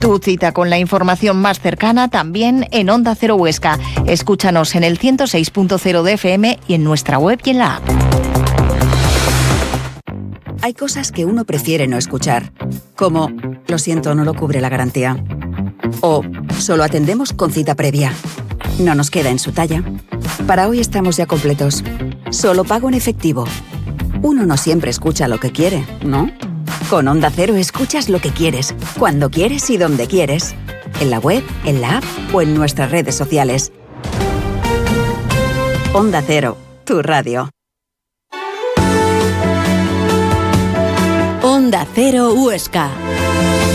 Tu cita con la información más cercana también en Onda Cero Huesca. Escúchanos en el 106.0 de FM y en nuestra web y en la app. Hay cosas que uno prefiere no escuchar, como lo siento, no lo cubre la garantía. O solo atendemos con cita previa. No nos queda en su talla. Para hoy estamos ya completos. Solo pago en efectivo. Uno no siempre escucha lo que quiere, ¿no? Con Onda Cero escuchas lo que quieres, cuando quieres y donde quieres. En la web, en la app o en nuestras redes sociales. Onda Cero, tu radio. Onda Cero Huesca.